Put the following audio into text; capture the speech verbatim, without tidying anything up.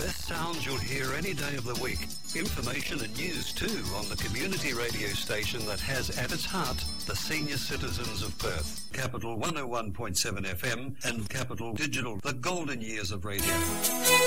best sounds you'll hear any day of the week. Information and news too on the community radio station that has at its heart the senior citizens of Perth. Capital one oh one point seven F M and Capital Digital, the golden years of radio.